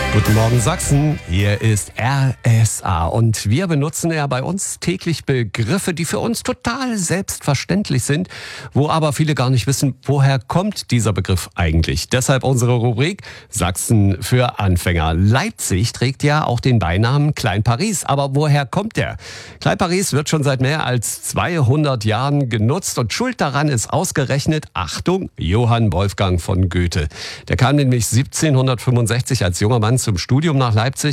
Guten Morgen Sachsen, hier ist RSA und wir benutzen ja bei uns täglich Begriffe, die für uns total selbstverständlich sind, wo aber viele gar nicht wissen, woher kommt dieser Begriff eigentlich. Deshalb unsere Rubrik Sachsen für Anfänger. Leipzig trägt ja auch den Beinamen Klein-Paris, aber woher kommt der? Klein-Paris wird schon seit mehr als 200 Jahren genutzt und schuld daran ist ausgerechnet, Achtung, Johann Wolfgang von Goethe. Der kam nämlich 1765 als junger Mann zum Studium nach Leipzig